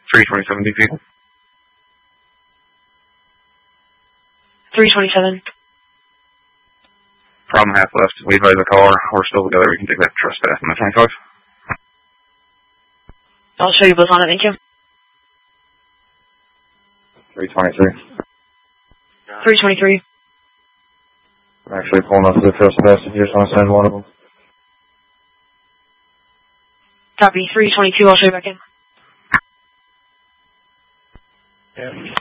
327 DP. 327. Problem half left. We advise the caller. We're still together. We can take that trespass on the 25. I'll show you both on it, thank you. 323. 323. I'm actually pulling up the trespass if you just want to send one of them. Copy. 322, I'll show you back in. Yeah.